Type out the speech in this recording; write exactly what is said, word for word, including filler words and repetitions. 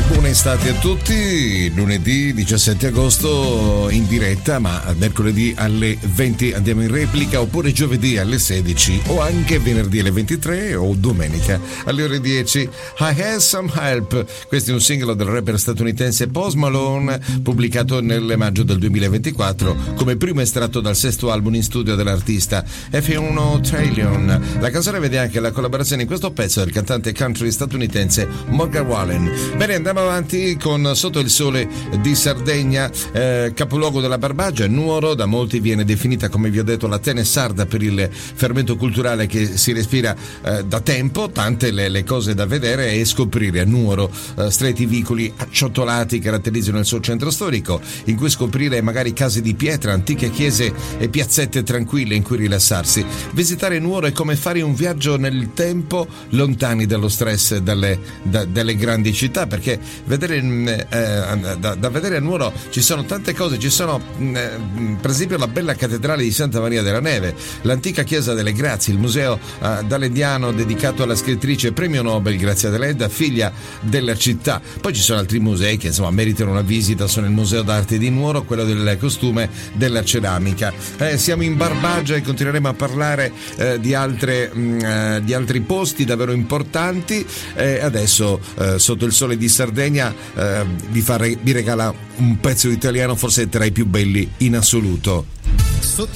buona estate a tutti. Lunedì diciassette agosto in diretta, ma mercoledì alle venti andiamo in replica, oppure giovedì alle sedici, o anche venerdì alle ventitré o domenica alle ore dieci. I Had Some Help. Questo è un singolo del rapper statunitense Post Malone, pubblicato nel maggio del duemilaventiquattro come primo estratto dal sesto album in studio dell'artista F uno Trillion. La canzone vede anche la collaborazione in questo pezzo del cantante country statunitense Morgan Wallen. Bene, andiamo avanti con Sotto il sole di Sardegna, eh, capoluogo della Barbagia. Nuoro da molti viene definita, come vi ho detto, la Tene sarda per il fermento culturale che si respira eh, da tempo, tante le, le cose da vedere e scoprire. A Nuoro eh, stretti vicoli acciottolati caratterizzano il suo centro storico, in cui scoprire magari case di pietra, antiche chiese e piazzette tranquille in cui rilassarsi. Visitare Nuoro è come fare un viaggio nel tempo, lontani dallo stress dalle, da, dalle grandi città, perché vedere eh, da, da vedere a Nuoro ci sono tante cose. Ci sono eh, per esempio la bella cattedrale di Santa Maria della Neve, l'antica chiesa delle Grazie, il museo eh, dalendiano dedicato alla scrittrice premio Nobel Grazia Deledda, figlia della città. Poi ci sono altri musei che insomma meritano una visita, sono il Museo d'Arte di Nuoro, quello del costume, della ceramica. Eh, siamo in Barbagia e continueremo a parlare eh, di altre mh, eh, di altri posti davvero importanti. Eh, adesso eh, Sotto il sole di Sardegna eh, vi, fa, vi regala un pezzo italiano forse tra i più belli in assoluto.